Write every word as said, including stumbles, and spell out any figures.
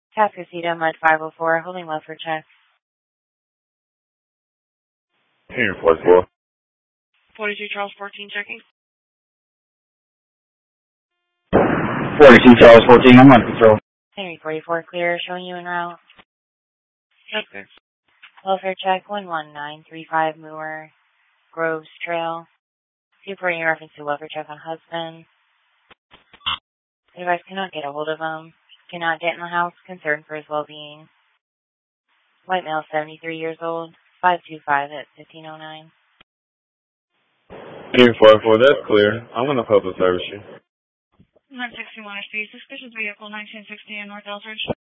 Tascasita, Mud five oh four, holding left for check. Here, forty-four. forty-two Charles fourteen checking. forty-two Charles fourteen, I'm on control. Henry forty-four, clear, showing you en route. Okay. Welfare check one one nine three five Moore Groves Trail. Reporting in reference to welfare check on husband. The device cannot get a hold of him. Cannot get in the house. Concerned for his well-being. White male, seventy-three years old. five two five at fifteen oh nine. Here, forty-four, that's clear. I'm going to public service you. nine sixty-one S P, suspicious vehicle, nineteen sixty in North Eldridge.